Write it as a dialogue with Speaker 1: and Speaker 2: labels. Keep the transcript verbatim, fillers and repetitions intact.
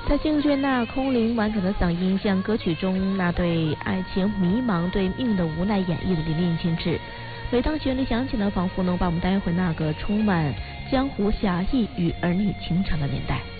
Speaker 1: 在敬轩那空灵婉转的嗓音，像歌曲中那对爱情迷茫、对命运的无奈演绎的淋漓尽致。每当旋律响起呢，仿佛能把我们带回那个充满江湖侠义与儿女情长的年代。